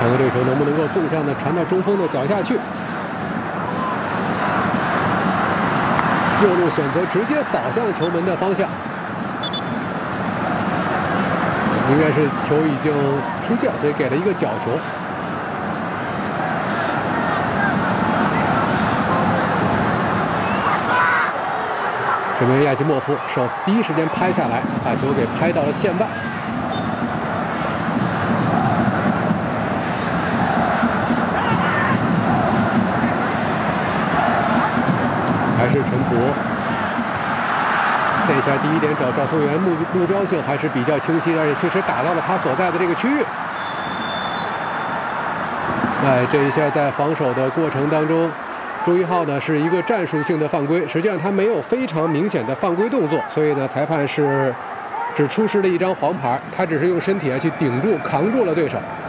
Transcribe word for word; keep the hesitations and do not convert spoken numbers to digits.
看看这个球能不能够纵向的传到中锋的脚下去。右路选择直接扫向球门的方向，应该是球已经出界，所以给了一个角球。这边亚基莫夫手第一时间拍下来，把球给拍到了线外。还是陈普，这一下第一点找赵松元目目标性还是比较清晰的，而且确实打到了他所在的这个区域。哎，这一下在防守的过程当中，周一浩呢是一个战术性的犯规，实际上他没有非常明显的犯规动作，所以呢裁判是只出示了一张黄牌，他只是用身体啊去顶住、扛住了对手。